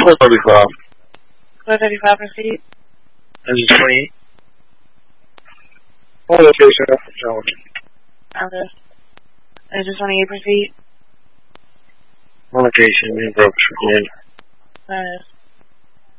435. 435, proceed. Engine 28. All location up from John. Okay. Engine 28, proceed. One location, main broke, Virginia. Nice.